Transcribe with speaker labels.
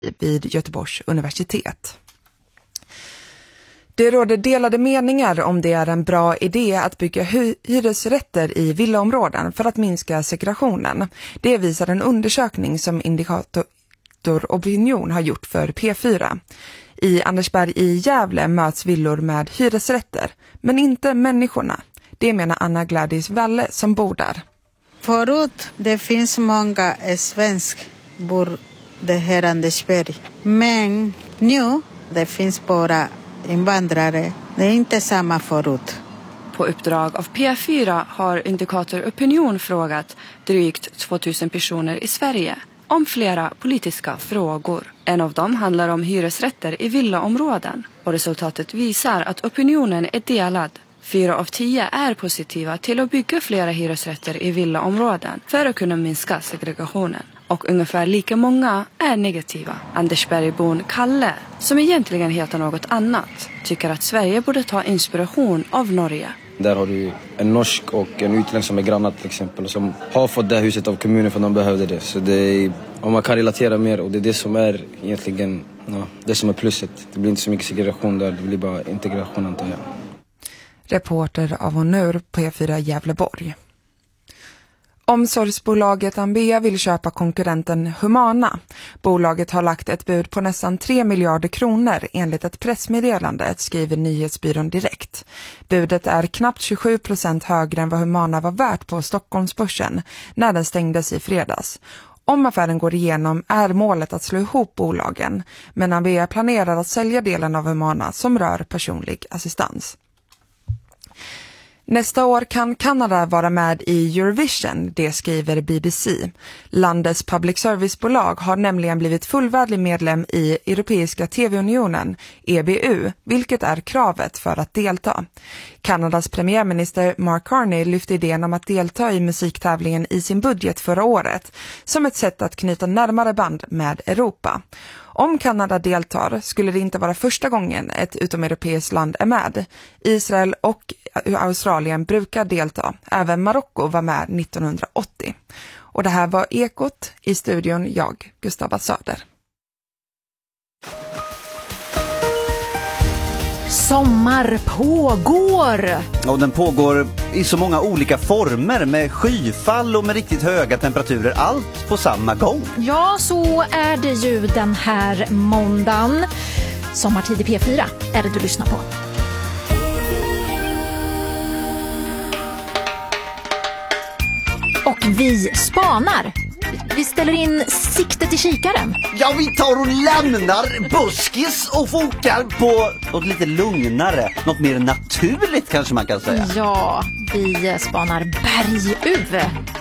Speaker 1: vid Göteborgs universitet. Det råder delade meningar om det är en bra idé att bygga hyresrätter i villaområden för att minska segregationen. Det visar en undersökning som Indikator Opinion har gjort för P4. I Andersberg i Gävle möts villor med hyresrätter, men inte människorna. Det menar Anna Gladys Valle som bor där.
Speaker 2: Förut det finns många svenskar bor det här Andersberg. Men nu det finns bara invandrare. Det är inte samma förut.
Speaker 3: På uppdrag av P4 har Indikator Opinion frågat drygt 2000 personer i Sverige om flera politiska frågor. En av dem handlar om hyresrätter i villaområden. Och resultatet visar att opinionen är delad. 4 av 10 är positiva till att bygga flera hyresrätter i villaområden för att kunna minska segregationen. Och ungefär lika många är negativa. Andersbergbon Kalle, som egentligen heter något annat, tycker att Sverige borde ta inspiration av Norge.
Speaker 4: Där har du en norsk och en utländsk som är grannar till exempel, som har fått det huset av kommunen för att de behövde det. Så det är, om man kan relatera mer, och det är det som är egentligen det som är plusset. Det blir inte så mycket segregation där, det blir bara integration antar jag.
Speaker 1: Reporter av Honor på P4 Gävleborg. Omsorgsbolaget Ambea vill köpa konkurrenten Humana. Bolaget har lagt ett bud på nästan 3 miljarder kronor enligt ett pressmeddelande, skriver nyhetsbyrån Direkt. Budet är knappt 27% högre än vad Humana var värt på Stockholmsbörsen när den stängdes i fredags. Om affären går igenom är målet att slå ihop bolagen, men Ambea planerar att sälja delen av Humana som rör personlig assistans. Nästa år kan Kanada vara med i Eurovision, det skriver BBC. Landets public service-bolag har nämligen blivit fullvärdig medlem i Europeiska TV-unionen, EBU, vilket är kravet för att delta. Kanadas premiärminister Mark Carney lyfte idén om att delta i musiktävlingen i sin budget förra året som ett sätt att knyta närmare band med Europa. Om Kanada deltar skulle det inte vara första gången ett utomeuropeiskt land är med. Israel och Australien brukar delta. Även Marocko var med 1980. Och det här var Ekot, i studion jag, Gustava Söder.
Speaker 5: Sommar pågår!
Speaker 6: Och den pågår i så många olika former, med skyfall och med riktigt höga temperaturer, allt på samma gång.
Speaker 5: Ja, så är det ju den här måndagen. Sommartid i P4 är det du lyssnar på. Och vi spanar. Vi ställer in siktet i kikaren.
Speaker 6: Ja, vi tar och lämnar buskis och fokar på något lite lugnare, något mer naturligt kanske man kan säga.
Speaker 5: Ja, vi spanar berguv.